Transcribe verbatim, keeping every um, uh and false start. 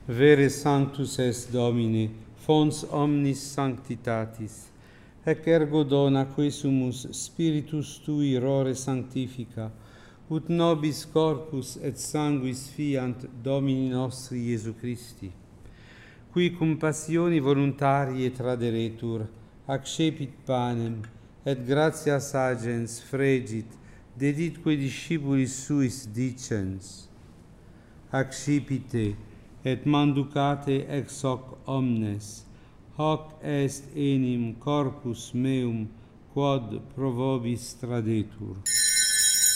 Vere sanctus est Domine, fons omnis sanctitatis, ec ergo dona quae sumus Spiritus Tui rore sanctifica, ut nobis corpus et sanguis fiant Domini nostri Iesu Christi, qui cum passioni voluntarie traderetur, accepit panem, et gratias agens fregit, deditque discipulis suis dicens, accipite, et manducate ex hoc omnes, hoc est enim corpus meum, quod pro vobis tradetur.